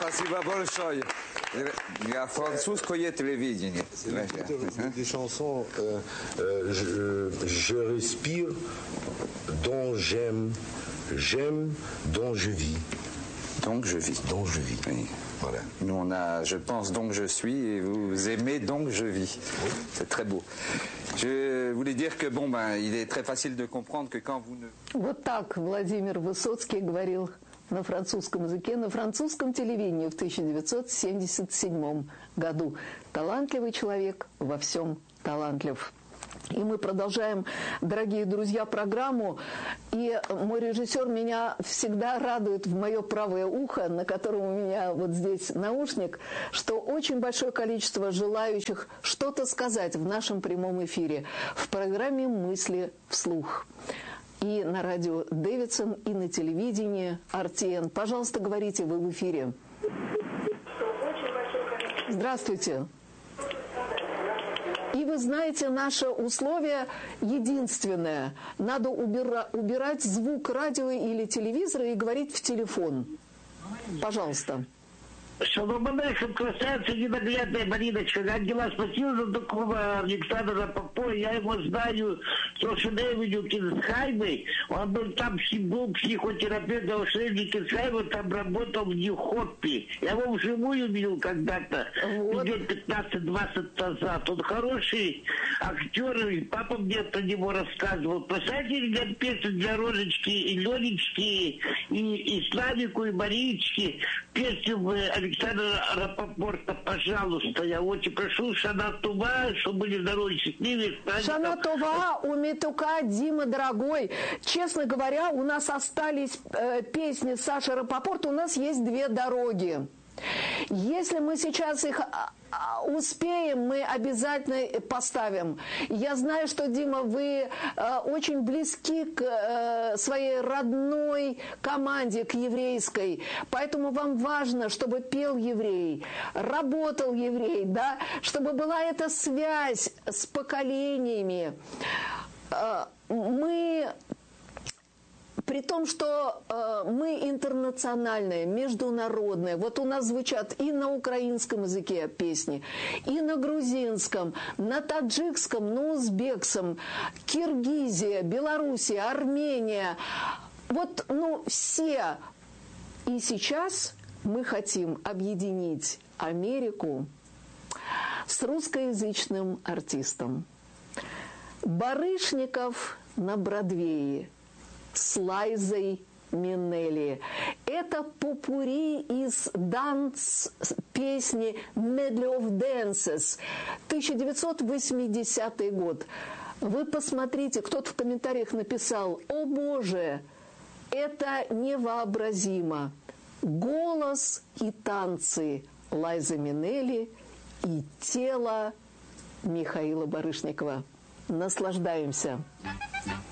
Спасибо большое. Я французское телевидение. Des chansons, je respire, dont j'aime, j'aime, dont je vis. Donc je vis. Donc je vis. Oui. Voilà. Nous on a je pense donc je suis et vous aimez donc je vis. Oui. C'est très beau. Je voulais dire que bon il est très facile de comprendre que quand vous ne... Вот так Владимир Высоцкий говорил на французском языке, на французском телевидении в 1977 году. Талантливый человек, во всем талантлив. И мы продолжаем, дорогие друзья, программу. И мой режиссер меня всегда радует в мое правое ухо, на котором у меня вот здесь наушник, что очень большое количество желающих что-то сказать в нашем прямом эфире в программе «Мысли вслух». И на радио Дэвидсон, и на телевидении RTN. Пожалуйста, говорите, вы в эфире. Здравствуйте. И вы знаете, наше условие единственное. Надо убирать звук радио или телевизора и говорить в телефон. Пожалуйста. Шалом алейхем, красавица ненаглядная Мариночка. Ангела, спасибо за такого Александра Попова. Я его знаю с Ошеневеню Кинсхайме. Он был там психотерапевт Ошеневеню Кинсхайме, там работал в Нью-Хоппе. Я его вживую видел когда-то, лет 15-20 назад. Он хороший актер, и папа мне про него рассказывал. Поставьте мне песню для Рожечки и Ленечки, и Славику, и Марички. Песню Александра Рапопорта, пожалуйста, я очень прошу, Шана Това, чтобы были здоровы, счастливы. Шана Това, у Метука, Дима, дорогой. Честно говоря, у нас остались песни Саши Рапопорта, у нас есть две дороги. Если мы сейчас их успеем, мы обязательно поставим. Я знаю, что, Дима, вы очень близки к своей родной команде, к еврейской. Поэтому вам важно, чтобы пел еврей, работал еврей, да, чтобы была эта связь с поколениями. При том, что мы интернациональные, международные. Вот у нас звучат и на украинском языке песни, и на грузинском, на таджикском, на узбекском, Киргизия, Белоруссия, Армения. Вот, все. И сейчас мы хотим объединить Америку с русскоязычным артистом. Барышников на Бродвее с Лайзой Минелли. Это попурри из песни «Medley of Dances», 1980 год. Вы посмотрите, кто-то в комментариях написал: «О Боже, это невообразимо». Голос и танцы Лайзы Минелли и тело Михаила Барышникова. Наслаждаемся.